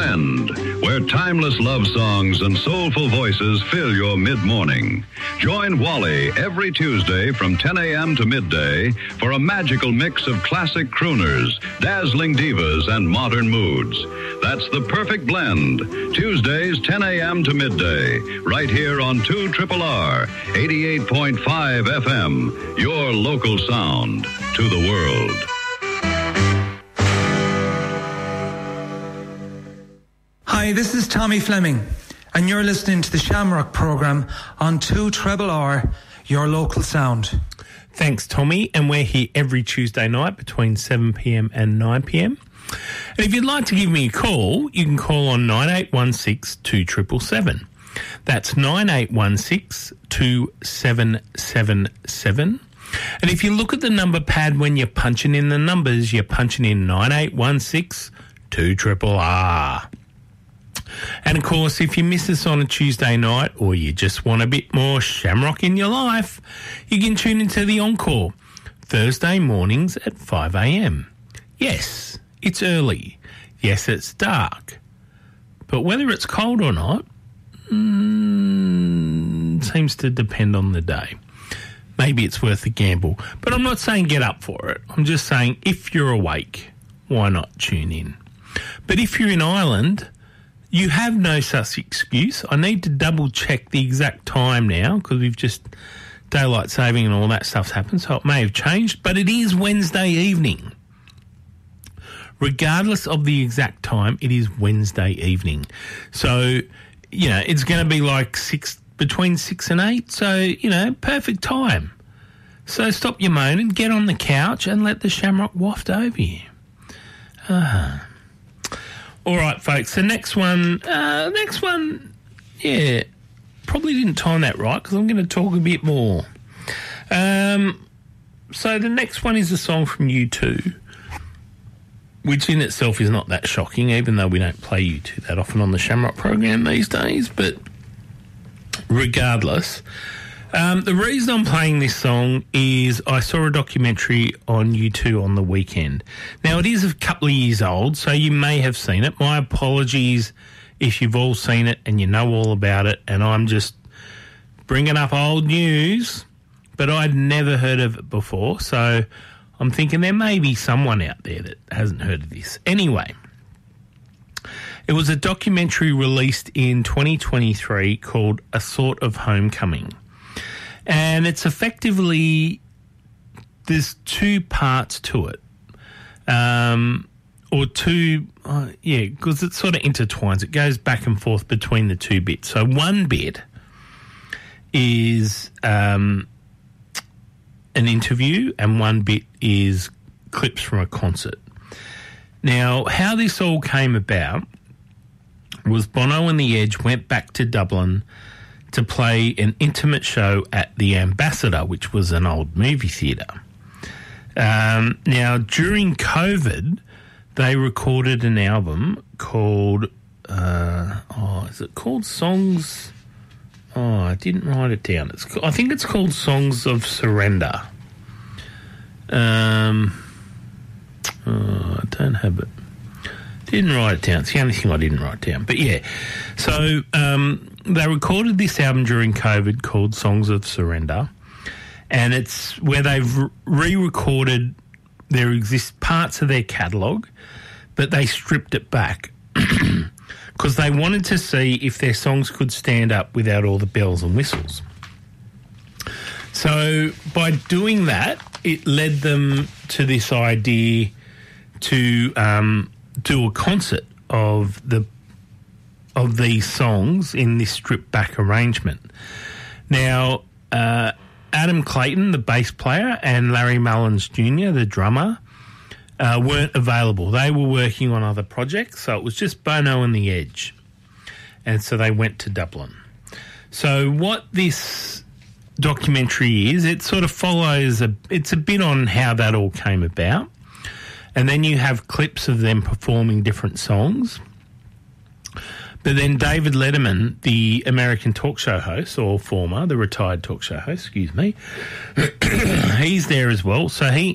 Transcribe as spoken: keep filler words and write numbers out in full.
Blend, where timeless love songs and soulful voices fill your mid-morning. Join Wally every Tuesday from ten a.m. to midday for a magical mix of classic crooners, dazzling divas, and modern moods. That's the perfect blend. Tuesdays, ten a.m. to midday, right here on two R R R, eighty-eight point five F M, your local sound to the world. Hi, this is Tommy Fleming, and you're listening to the Shamrock program on two R R R, your local sound. Thanks, Tommy, and we're here every Tuesday night between seven p.m. and nine p.m. And if you'd like to give me a call, you can call on nine eight one six, two seven seven seven. That's nine eight one six, two seven seven seven. And if you look at the number pad when you're punching in the numbers, you're punching in nine eight one six, two R R R. And, of course, if you miss us on a Tuesday night or you just want a bit more Shamrock in your life, you can tune into the Encore Thursday mornings at five a.m. Yes, it's early. Yes, it's dark. But whether it's cold or not mm, seems to depend on the day. Maybe it's worth a gamble. But I'm not saying get up for it. I'm just saying if you're awake, why not tune in? But if you're in Ireland, you have no such excuse. I need to double check the exact time now because we've just daylight saving and all that stuff's happened, so it may have changed, but it is Wednesday evening. Regardless of the exact time, it is Wednesday evening. So, you know, it's going to be like six, between six and eight, so, you know, perfect time. So stop your moaning, get on the couch and let the Shamrock waft over you. Ah. All right, folks, the next one, uh, next one, yeah, probably didn't time that right because I'm going to talk a bit more. Um, so the next one is a song from U two, which in itself is not that shocking, even though we don't play U two that often on the Shamrock program these days, but regardless, um, the reason I'm playing this song is I saw a documentary on U two on the weekend. Now, it is a couple of years old, so you may have seen it. My apologies if you've all seen it and you know all about it, and I'm just bringing up old news, but I'd never heard of it before, so I'm thinking there may be someone out there that hasn't heard of this. Anyway, it was a documentary released in twenty twenty-three called A Sort of Homecoming. And it's effectively, there's two parts to it. Um, or two, uh, yeah, because it sort of intertwines. It goes back and forth between the two bits. So one bit is um, an interview and one bit is clips from a concert. Now, how this all came about was Bono and The Edge went back to Dublin to play an intimate show at the Ambassador, which was an old movie theatre. Um, now, during COVID, they recorded an album called, uh, oh, is it called Songs? Oh, I didn't write it down. It's, I think it's called Songs of Surrender. Um, oh, I don't have it. Didn't write it down. It's the only thing I didn't write down. But yeah, so um, they recorded this album during COVID called Songs of Surrender, and it's where they've re-recorded there exist parts of their catalogue, but they stripped it back because they wanted to see if their songs could stand up without all the bells and whistles. So by doing that, it led them to this idea to um, do a concert of the of these songs in this stripped back arrangement. Now, uh, Adam Clayton, the bass player, and Larry Mullins Junior, the drummer, uh, weren't available. They were working on other projects, so it was just Bono and The Edge. And so they went to Dublin. So what this documentary is, it sort of follows, a, it's a bit on how that all came about. And then you have clips of them performing different songs. But then David Letterman, the American talk show host, or former, the retired talk show host, excuse me, he's there as well. So he